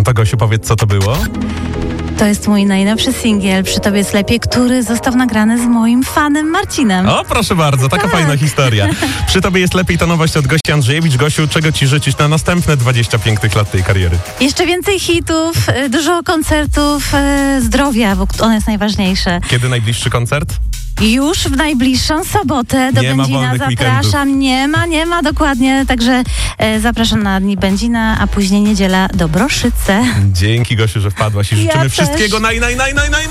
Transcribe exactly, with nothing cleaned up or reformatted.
No to Gosiu, powiedz, co to było? To jest mój najnowszy singiel Przy Tobie jest lepiej, który został nagrany z moim fanem Marcinem. O, proszę bardzo, taka Tak. fajna historia. Przy Tobie jest lepiej, to nowość od Gosi Andrzejewicz. Gosiu, czego Ci życzyć na następne dwadzieścia pięknych lat tej kariery? Jeszcze więcej hitów, y, dużo koncertów, y, zdrowia, bo ono jest najważniejsze. Kiedy najbliższy koncert? Już w najbliższą sobotę do Nie ma Będzina wolnych zapraszam. weekendów. Nie ma, nie ma, dokładnie. Także e, zapraszam na Dni Będzina, a później niedziela do Broszyce. Dzięki, Gosiu, że wpadłaś i Ja życzymy też. wszystkiego naj, naj, naj, naj, naj,